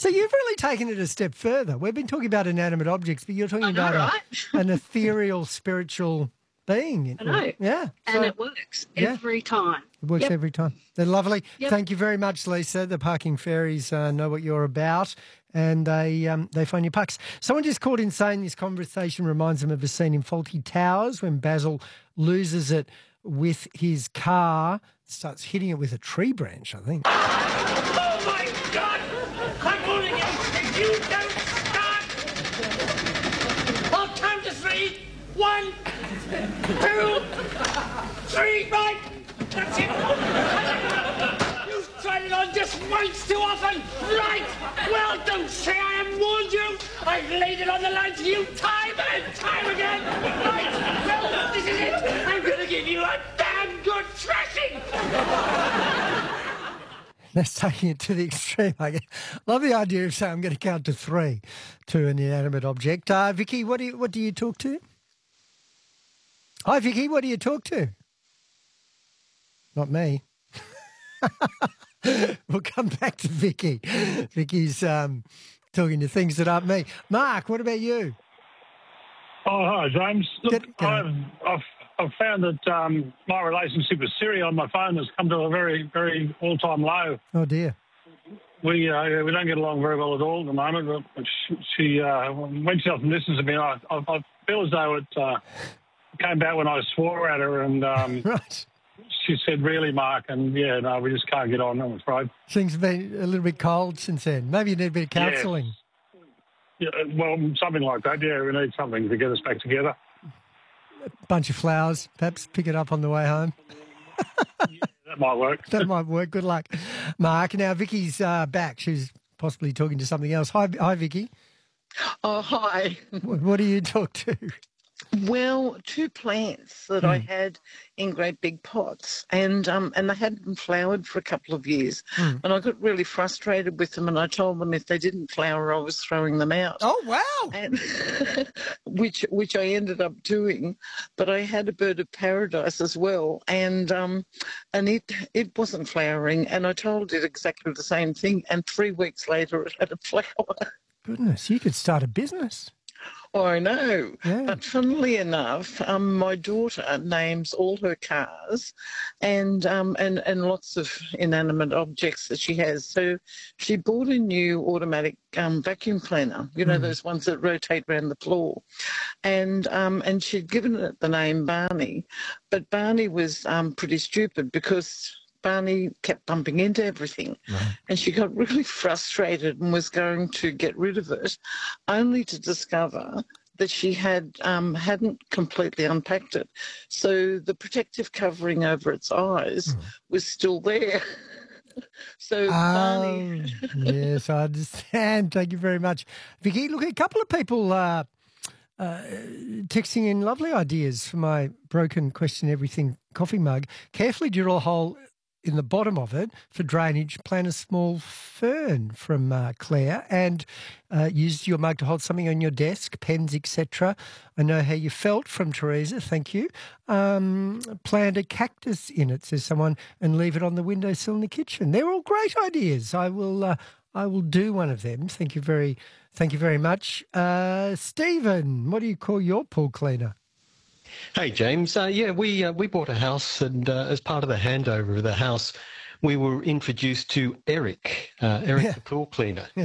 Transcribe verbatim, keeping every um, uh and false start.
So you've really taken it a step further. We've been talking about inanimate objects, but you're talking I know, about right? a, an ethereal, spiritual being. I know. Yeah. And so it works yeah. every time. It works Yep. every time. They're lovely. Yep. Thank you very much, Lisa. The parking fairies uh, know what you're about, and they um, they phone your pucks. Someone just called in saying this conversation reminds them of a scene in Fawlty Towers when Basil loses it with his car, starts hitting it with a tree branch, I think. Oh, my God! I'm warning you, if you don't start, I'll count to three. One, two, three, right? That's it. You've tried it on just once too often. Right. Well, don't say I haven't warned you. I've laid it on the line to you time and time again. Right. Well, this is it. I'm going to give you a damn good thrashing. That's taking it to the extreme. I love the idea of saying I'm going to count to three to an inanimate object. Uh, Vicky, what do you, what do you talk to? Hi, Vicky, what do you talk to? Not me. We'll come back to Vicky. Vicky's um, talking to things that aren't me. Mark, what about you? Oh, hi, James. Look, Get- get I've, I've, I've found that um, my relationship with Siri on my phone has come to a very, very all-time low. Oh, dear. We uh, we don't get along very well at all at the moment. But she, she uh, when she often listens to me, I, I, I feel as though it uh, came back when I swore at her, and um, Right. she said, "Really, Mark?" And yeah, no, we just can't get on, I'm afraid. Things have been a little bit cold since then. Maybe you need a bit of counselling. Yeah, well, something like that. Yeah, we need something to get us back together. Bunch of flowers, perhaps pick it up on the way home. That might work. That might work. Good luck, Mark. Now, Vicky's uh, back. She's possibly talking to something else. Hi, hi, Vicky. Oh, hi. What, what do you talk to? Well, two plants that I had in great big pots, and um, and they hadn't flowered for a couple of years, Mm. and I got really frustrated with them, and I told them if they didn't flower, I was throwing them out. Oh, wow. And which which I ended up doing, but I had a bird of paradise as well, and um, and it it wasn't flowering, and I told it exactly the same thing, and three weeks later it had a flower. Goodness, you could start a business. Oh, I know. Yeah. But funnily enough, um, my daughter names all her cars and, um, and, and lots of inanimate objects that she has. So she bought a new automatic um, vacuum cleaner, you know, Mm. those ones that rotate around the floor. And, um, and she'd given it the name Barney. But Barney was um, pretty stupid because Barney kept bumping into everything. Right. And she got really frustrated and was going to get rid of it, only to discover that she had um, hadn't completely unpacked it. So the protective covering over its eyes was still there. So Barney, Oh, yes, I understand. Thank you very much, Vicky. Look, a couple of people uh, uh, texting in lovely ideas for my broken question everything coffee mug. Carefully drill a hole in the bottom of it for drainage. Plant a small fern from uh, Claire, and uh, use your mug to hold something on your desk, pens, et cetera. I know how you felt from Teresa. Thank you. Um, plant a cactus in it, says someone, and leave it on the windowsill in the kitchen. They're all great ideas. I will. Uh, I will do one of them. Thank you very. Thank you very much, uh, Stephen. What do you call your pool cleaner? Hey, James. Uh, yeah, we uh, we bought a house, and uh, as part of the handover of the house, we were introduced to Eric, uh, Eric Yeah. the pool cleaner.